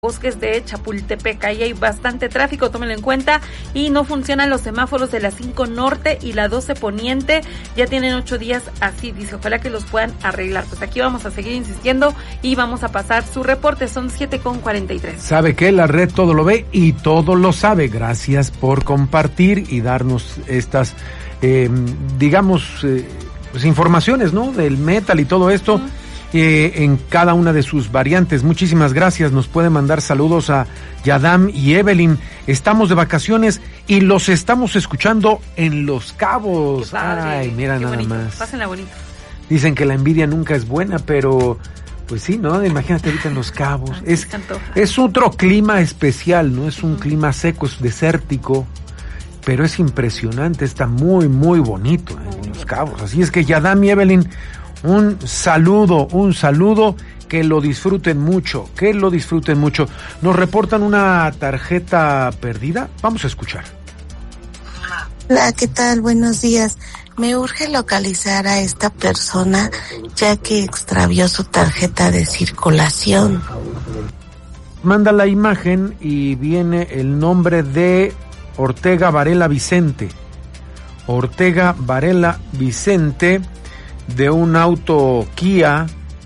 Bosques de Chapultepec. Ahí hay bastante tráfico, tómenlo en cuenta. Y no funcionan los semáforos de la 5 Norte y la 12 Poniente. Ya tienen 8 días así, dice. Ojalá que los puedan arreglar. Pues aquí vamos a seguir insistiendo y vamos a pasar su reporte. Son 7:43. ¿Sabe qué? La red todo lo ve y todo lo sabe. Gracias por compartir y darnos estas, pues informaciones, ¿no? Del metal y todo esto. En cada una de sus variantes. Muchísimas gracias. Nos puede mandar saludos a Yadam y Evelyn. Estamos de vacaciones y los estamos escuchando en Los Cabos. Qué padre. Ay, mira, qué nada bonito. más. Pásenla bonito. Dicen que la envidia nunca es buena, pero pues sí, ¿no? Imagínate ahorita en Los Cabos. Es otro clima especial, ¿no? Es un clima seco, es desértico, pero es impresionante. Está muy, muy bonito en Los Cabos. Así es que Yadam y Evelyn, un saludo, que lo disfruten mucho. Nos reportan una tarjeta perdida. Vamos a escuchar. Hola, ¿qué tal? Buenos días. Me urge localizar a esta persona ya que extravió su tarjeta de circulación. Manda la imagen y viene el nombre de Ortega Varela Vicente. Ortega Varela Vicente, de un auto Kia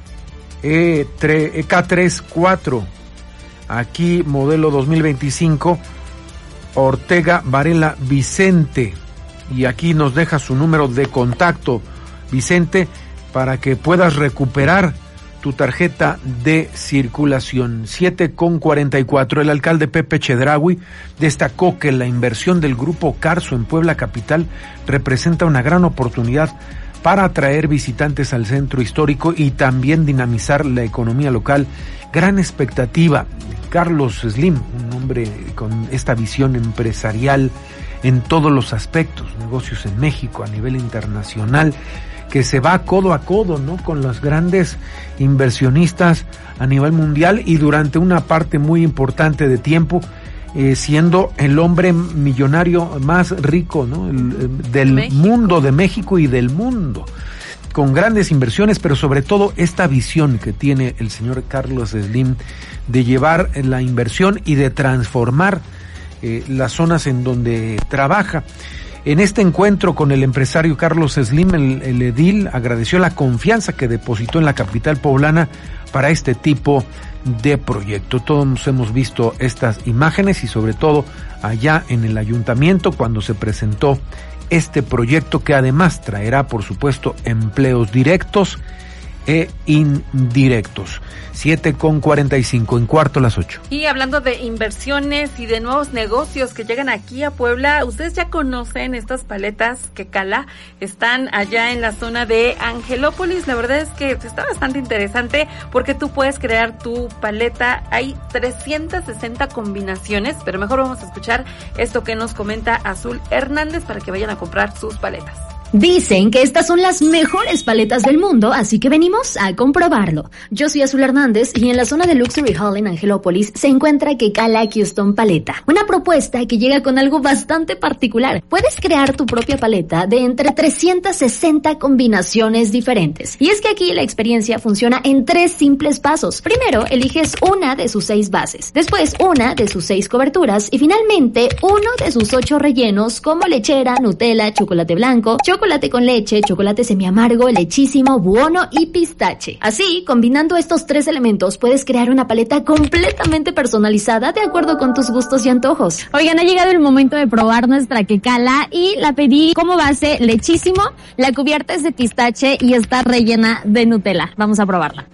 K34, aquí modelo 2025, Ortega Varela Vicente, y aquí nos deja su número de contacto, Vicente, para que puedas recuperar tu tarjeta de circulación. 7:44. El alcalde Pepe Chedraui destacó que la inversión del Grupo Carso en Puebla Capital representa una gran oportunidad para atraer visitantes al centro histórico y también dinamizar la economía local. Gran expectativa. Carlos Slim, un hombre con esta visión empresarial en todos los aspectos, negocios en México, a nivel internacional, que se va codo a codo, ¿no?, con los grandes inversionistas a nivel mundial y durante una parte muy importante de tiempo, siendo el hombre millonario más rico, ¿no?, del México. Mundo, de México y del mundo, con grandes inversiones, pero sobre todo esta visión que tiene el señor Carlos Slim de llevar la inversión y de transformar las zonas en donde trabaja. En este encuentro con el empresario Carlos Slim, el edil agradeció la confianza que depositó en la capital poblana para este tipo de proyecto. Todos hemos visto estas imágenes y sobre todo allá en el ayuntamiento cuando se presentó este proyecto, que además traerá, por supuesto, empleos directos e indirectos. 7:45, en cuarto las 8. Y hablando de inversiones y de nuevos negocios que llegan aquí a Puebla, ustedes ya conocen estas paletas Quecala, están allá en la zona de Angelópolis. La verdad es que está bastante interesante porque tú puedes crear tu paleta. Hay 360 combinaciones, pero mejor vamos a escuchar esto que nos comenta Azul Hernández para que vayan a comprar sus paletas. Dicen que estas son las mejores paletas del mundo, así que venimos a comprobarlo. Yo soy Azul Hernández y en la zona de Luxury Hall en Angelópolis se encuentra Quecala Custom Paleta, una propuesta que llega con algo bastante particular. Puedes crear tu propia paleta de entre 360 combinaciones diferentes. Y es que aquí la experiencia funciona en 3 simples pasos. Primero, eliges una de sus 6 bases, después una de sus 6 coberturas y finalmente uno de sus 8 rellenos como lechera, Nutella, chocolate blanco, chocolate con leche, chocolate semiamargo, lechísimo, buono y pistache. Así, combinando estos 3 elementos, puedes crear una paleta completamente personalizada de acuerdo con tus gustos y antojos. Oigan, ha llegado el momento de probar nuestra Quecala y la pedí como base lechísimo, la cubierta es de pistache y está rellena de Nutella. Vamos a probarla.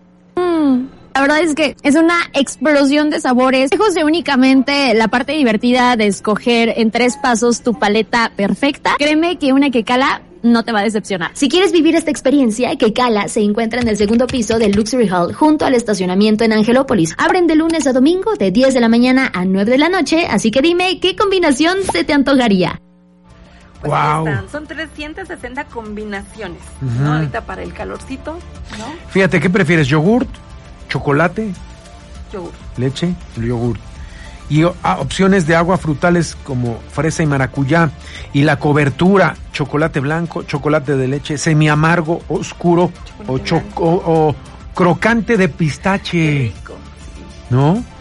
La verdad es que es una explosión de sabores. Lejos de únicamente la parte divertida de escoger en 3 pasos tu paleta perfecta, créeme que una Quecala no te va a decepcionar. Si quieres vivir esta experiencia, Quecala se encuentra en el segundo piso del Luxury Hall junto al estacionamiento en Angelópolis. Abren de lunes a domingo de 10 de la mañana a 9 de la noche, así que dime qué combinación se te antojaría. Pues wow. Son 360 combinaciones, ¿no? Ahorita para el calorcito, ¿no? Fíjate, ¿qué prefieres? ¿Yogurt? ¿Chocolate? Yogur. ¿Leche? Yogurt. Y opciones de agua frutales como fresa y maracuyá. Y la cobertura, chocolate blanco, chocolate de leche, semiamargo, oscuro o crocante de pistache. Qué rico, sí. ¿No?